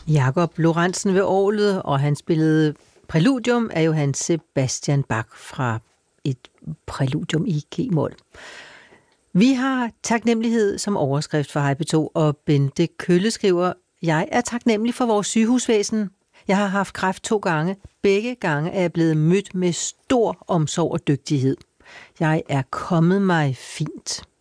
Jakob Lorentzen ved orglet, og han spillede præludium af Johann Sebastian Bach fra et præludium i G-mol. Vi har taknemmelighed som overskrift for Hej P2, og Bente Kølle skriver: Jeg er taknemmelig for vores sygehusvæsen. Jeg har haft kræft 2 gange. Begge gange er jeg blevet mødt med stor omsorg og dygtighed. Jeg er kommet mig fint.